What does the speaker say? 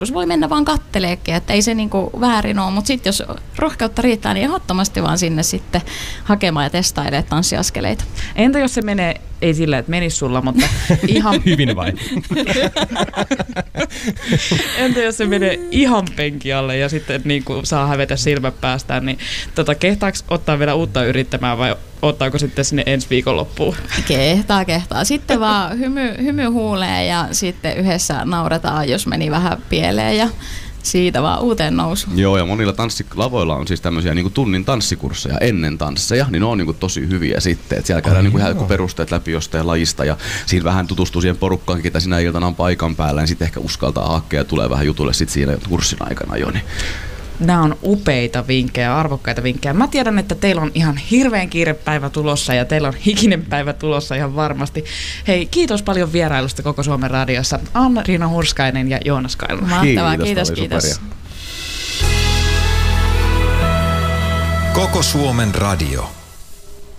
Voi mennä vaan katteleekin, että ei se niinku väärin ole, mutta sitten jos rohkeutta riittää, niin ehdottomasti vaan sinne sitten hakemaan ja testailemaan tanssiaskeleita. Entä jos se menee, ei sillä, että menisi sulla, mutta ihan... Hyvin vai? Entä jos se menee ihan penki alle ja sitten niin kuin saa hävetä silmät päästään, niin kehtaako ottaa vielä uutta yrittämään vai ottaako sitten sinne ensi viikonloppuun? Kehtaa. Sitten vaan hymy huuleen ja sitten yhdessä nauretaan, jos meni vähän pieleen ja siitä vaan uuteen nousuun. Joo, ja monilla tanssilavoilla on siis tämmöisiä niin kuin tunnin tanssikursseja ennen tansseja, niin ne on niin kuin tosi hyviä sitten. Et siellä käydään niin kuin ihan perusteet läpi jostain lajista ja siinä vähän tutustuu siihen porukkaan, ketä sinä iltana on paikan päällä, niin sitten ehkä uskaltaa hakea ja tulee vähän jutulle sitten siinä kurssin aikana jo. Niin. Nämä on upeita vinkkejä, arvokkaita vinkkejä. Mä tiedän, että teillä on ihan hirveän kiirepäivä tulossa ja teillä on hikinen päivä tulossa ihan varmasti. Hei, kiitos paljon vierailusta Koko Suomen radiossa. Anna-Riina Hurskainen ja Joonas Kailma. Mahtavaa, kiitos. Koko Suomen radio.